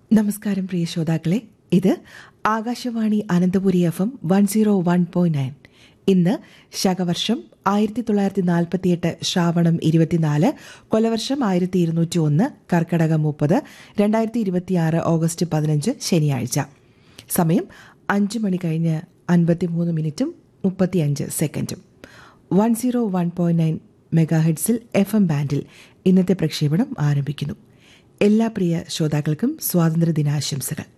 നമസ്കാരം പ്രിയ ശ്രോതാക്കളെ, ഇത് ആകാശവാണി അനന്തപുരി FM 101.9. ഇന്ന് ശകവർഷം 1948 ശ്രാവണം 24, കൊലവർഷം 1201, കർക്കടകം 30, 2026 ഓഗസ്റ്റ് 15 ശനിയാഴ്ച. സമയം 5 മണി കഴിഞ്ഞ് 53 മിനിറ്റും 35 സെക്കൻഡും. 101.9 മെഗാഹെഡ്സിൽ FM ബാൻഡിൽ ഇന്നത്തെ പ്രക്ഷേപണം ആരംഭിക്കുന്നു. എല്ലാ പ്രിയ ശ്രോതാക്കൾക്കും സ്വാതന്ത്ര്യ ദിനാശംസകൾ.